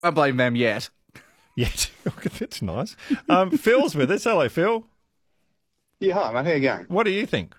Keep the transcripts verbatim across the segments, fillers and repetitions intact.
I don't blame them yet. Yet. That's nice. Um, Phil's with us. Hello, Phil. Yeah, hi, mate. How you going? What do you think?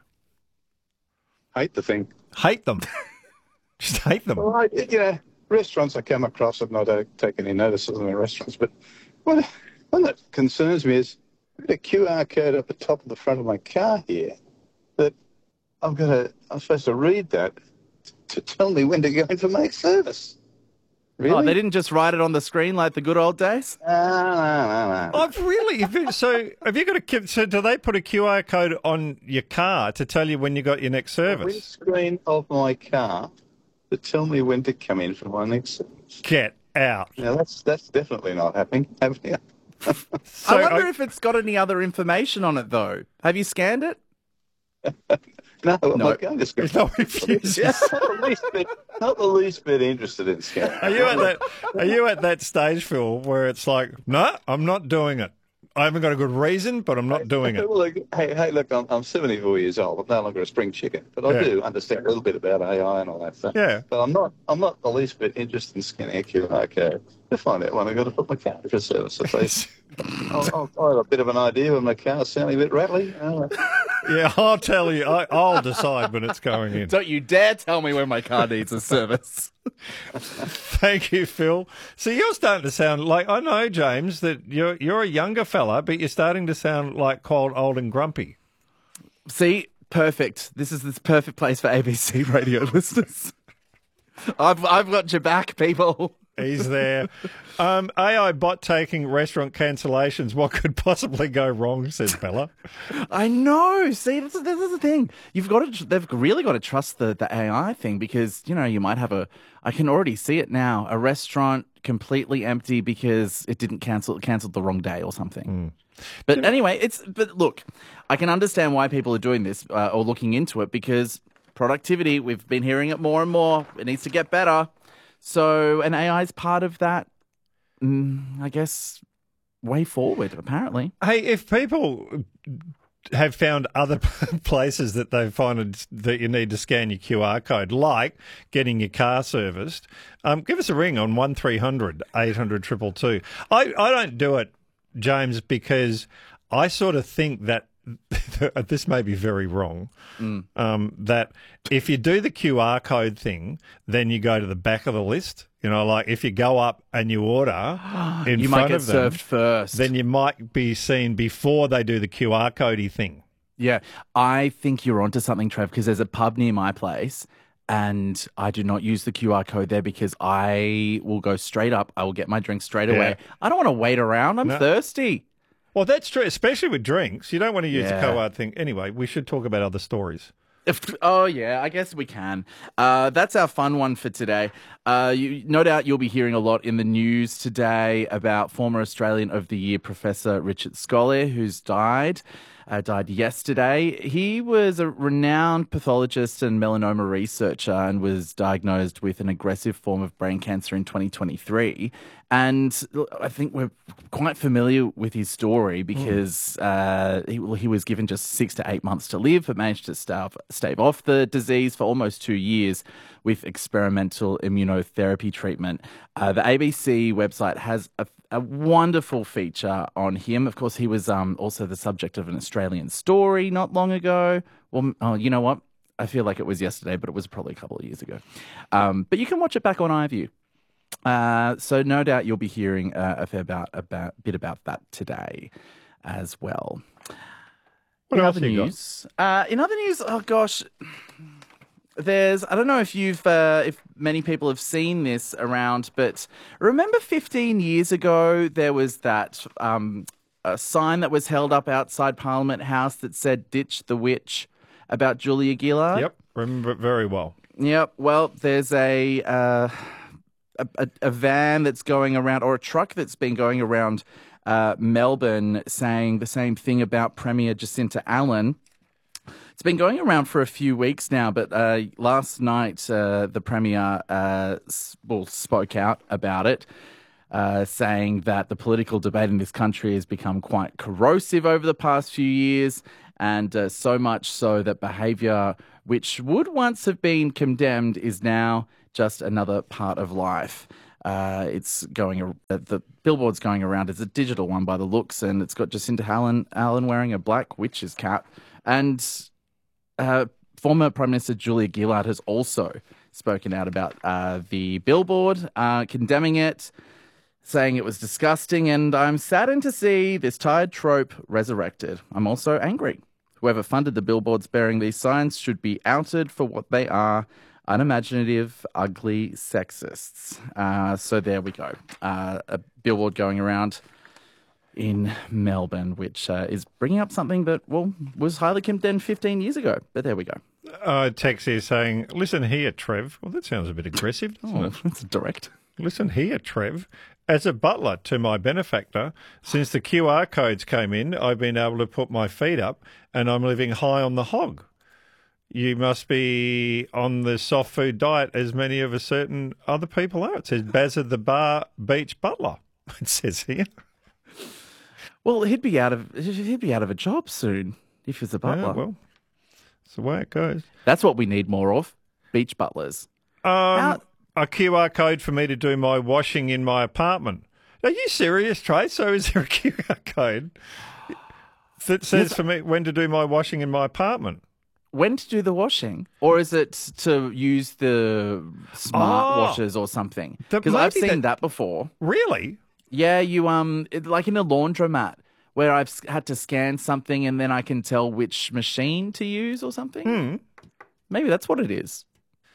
Hate the thing. Hate them. Just hate them. Well, I, you know, restaurants I come across, and I don't take any notice of them in restaurants, but what, one that concerns me is I've got a Q R code up the top of the front of my car here that I've got to, I'm supposed to read that to tell me when to go in for make service. Really? Oh, they didn't just write it on the screen like the good old days? No, no, no, no. I've really. If it- So, have you got a? So, do they put a Q R code on your car to tell you when you got your next service? Windscreen of my car to tell me when to come in for my next service. Get out. Now, that's that's definitely not happening. happening. So, I wonder I- if it's got any other information on it, though. Have you scanned it? No, I'm No. not going to school. It's not refuses. not, the least bit, not the least bit interested in scanning. Are you at that? Are you at that stage, Phil, where it's like, no, I'm not doing it. I haven't got a good reason, but I'm not doing it. Well, look, hey, hey, look, I'm, I'm seventy-four years old. I'm no longer a spring chicken, but I Yeah. do understand a little bit about A I and all that stuff. Yeah. But I'm not, I'm not the least bit interested in scanning a Q R code to find out when I've got to put my car for service. At least I'll, I'll, I'll have a bit of an idea when my car's sounding a bit rattly. Uh, Yeah, I'll tell you. I, I'll decide when it's going in. Don't you dare tell me when my car needs a service. Thank you, Phil. So you're starting to sound like, I know, James, that you're you're a younger fella, but you're starting to sound like cold, old, and grumpy. See, perfect. This is this perfect place for A B C radio listeners. I've I've got your back, people. He's there. Um, A I bot taking restaurant cancellations. What could possibly go wrong, says Bella. I know. See, this is, this is the thing. You've got to. They've really got to trust the the A I thing because you know you might have a. I can already see it now. A restaurant completely empty because it didn't cancel. Cancelled the wrong day or something. But anyway, it's. But look, I can understand why people are doing this uh, or looking into it because productivity. We've been hearing it more and more. It needs to get better. So, an A I is part of that. Mm, I guess way forward. Apparently. Hey, if people have found other places that they find that you need to scan your Q R code, like getting your car serviced, um, give us a ring on one three hundred eight hundred two two two. I, I don't do it, James, because I sort of think that this may be very wrong, Mm. um, that if you do the Q R code thing, then you go to the back of the list. You know, like if you go up and you order in You front might get of them, served first. then you might be seen before they do the Q R codey thing. Yeah, I think you're onto something, Trev, because there's a pub near my place and I do not use the Q R code there because I will go straight up. I will get my drink straight Yeah. away. I don't want to wait around. I'm No. thirsty. Well, that's true, especially with drinks. You don't want to use Yeah. the Q R thing. Anyway, we should talk about other stories. If, oh, yeah, I guess we can. Uh, that's our fun one for today. Uh, you, no doubt you'll be hearing a lot in the news today about former Australian of the Year Professor Richard Scolyer, who's died. Uh, died yesterday. He was a renowned pathologist and melanoma researcher and was diagnosed with an aggressive form of brain cancer in twenty twenty-three. And I think we're quite familiar with his story because uh, he, well, he was given just six to eight months to live, but managed to stave, stave off the disease for almost two years with experimental immunotherapy treatment. Uh, the A B C website has a, a wonderful feature on him. Of course, he was um, also the subject of an Australian story not long ago. Well, oh, you know what? I feel like it was yesterday, but it was probably a couple of years ago. Um, but you can watch it back on iView. Uh, so no doubt you'll be hearing uh, a fair about, about, bit about that today as well. What in else other you got? news, uh, in other news, oh gosh, there's I don't know if you've uh, if many people have seen this around, but remember fifteen years ago there was that um, a sign that was held up outside Parliament House that said "Ditch the Witch" about Julia Gillard. Yep, remember it very well. Yep. Well, there's a, uh, a, a a van that's going around, or a truck that's been going around uh, Melbourne, saying the same thing about Premier Jacinta Allen. It's been going around for a few weeks now, but uh, last night uh, the Premier uh, s- well, spoke out about it, uh, saying that the political debate in this country has become quite corrosive over the past few years, and uh, so much so that behaviour which would once have been condemned is now just another part of life. Uh, it's going, uh, the billboard's going around. It's a digital one by the looks, and it's got Jacinda Allen, Allen wearing a black witch's cap. And uh, former Prime Minister Julia Gillard has also spoken out about uh, the billboard, uh, condemning it, saying it was disgusting, and I'm saddened to see this tired trope resurrected. I'm also angry. Whoever funded the billboards bearing these signs should be outed for what they are, unimaginative, ugly sexists. Uh, so there we go. Uh, a billboard going around in Melbourne, which uh, is bringing up something that, well, was highly condemned fifteen years ago. But there we go. Uh, text here saying, listen here, Trev. Well, that sounds a bit aggressive, doesn't Oh, it? that's direct. Listen here, Trev. As a butler to my benefactor, since the Q R codes came in, I've been able to put my feet up and I'm living high on the hog. You must be on the soft food diet as many of a certain other people are. It says Bazza the Bar Beach Butler. It says here. Well, he'd be out of he'd be out of a job soon if he was a butler. Yeah, well, that's the way it goes. That's what we need more of. Beach butlers. Um, How- a Q R code for me to do my washing in my apartment. Are you serious, Trey? So is there a Q R code that says Yes. for me when to do my washing in my apartment? When to do the washing, or is it to use the smart Oh. washers or something? That Because I've maybe seen that- that before. Really? Yeah, you um, it, like in a laundromat where I've s- had to scan something and then I can tell which machine to use or something. Hmm. Maybe that's what it is.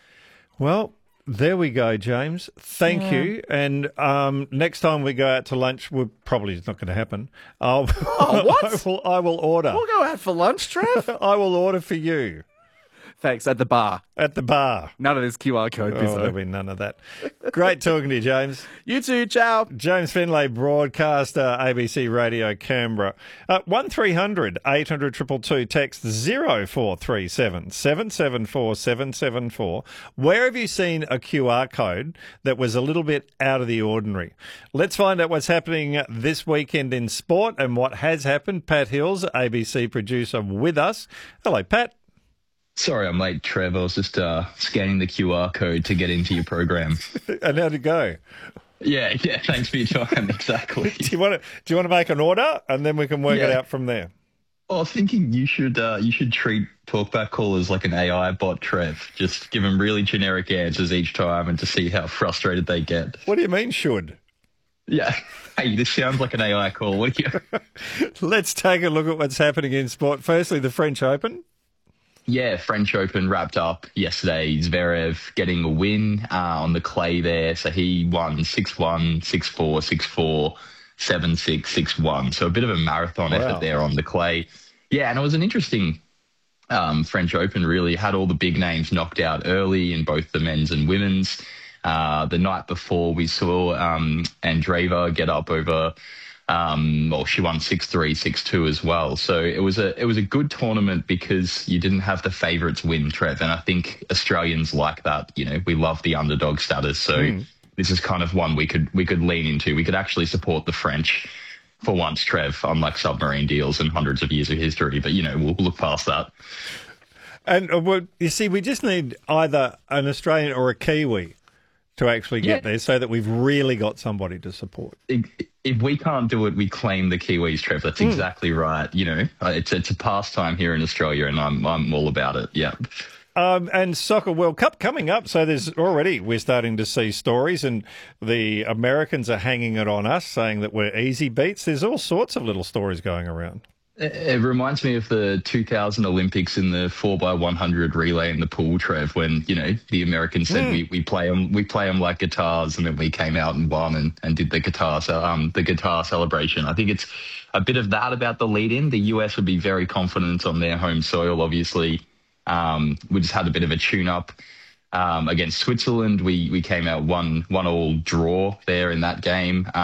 Well, there we go, James. Thank Yeah. you. And um, next time we go out to lunch, we're probably it's not going to happen. I'll, Oh, what? I will, I will order. We'll go out for lunch, Trev. I will order for you Thanks, at the bar. at the bar. None of this Q R code, Oh, Bizzo. there'll be none of that. Great talking to you, James. You too, ciao. James Finlay, broadcaster, A B C Radio Canberra. Uh, one three hundred eight hundred two two two, text zero four three seven seven seven four seven seven four. Where have you seen a Q R code that was a little bit out of the ordinary? Let's find out what's happening this weekend in sport and what has happened. Pat Hills, A B C producer, with us. Hello, Pat. Sorry, I'm late, Trev. I was just uh, scanning the Q R code to get into your program. And how'd it go? Yeah, yeah. Thanks for your time. Exactly. Do you want to do you want to make an order and then we can work it Yeah. out from there? I was thinking you should uh, you should treat talkback callers like an A I bot, Trev. Just give them really generic answers each time, and to see how frustrated they get. What do you mean should? Yeah. Hey, this sounds like an A I call. What do you? Let's take a look at what's happening in sport. Firstly, the French Open. Yeah, French Open wrapped up yesterday. Zverev getting a win uh, on the clay there. So he won six one, six four, six four, seven six, six one. So a bit of a marathon Wow. effort there on the clay. Yeah, and it was an interesting um, French Open, really. Had all the big names knocked out early in both the men's and women's. Uh, the night before, we saw um, Andreeva get up over... Um, well, she won six three, six two as well. So it was a it was a good tournament because you didn't have the favourites win, Trev. And I think Australians like that. You know, we love the underdog status. So this is kind of one we could we could lean into. We could actually support the French for once, Trev, unlike submarine deals and hundreds of years of history. But, you know, we'll look past that. And uh, well, you see, we just need either an Australian or a Kiwi to actually get Yeah. there so that we've really got somebody to support. If if we can't do it, we claim the Kiwis, Trev. That's exactly right. You know, uh, it's it's a pastime here in Australia, and I'm I'm all about it. Yeah. Um, and Soccer World Cup coming up. So there's already, we're starting to see stories, and the Americans are hanging it on us, saying that we're easy beats. There's all sorts of little stories going around. It, it reminds me of the two thousand Olympics in the four by one hundred relay in the pool, Trev, when, you know, the Americans said we, we play them we play them like guitars, and then we came out and won and, and did the guitar ce- um the guitar celebration. I think it's a bit of that about the lead in. The U S would be very confident on their home soil, obviously. Um, we just had a bit of a tune up. Um, against Switzerland, we we came out one one all draw there in that game.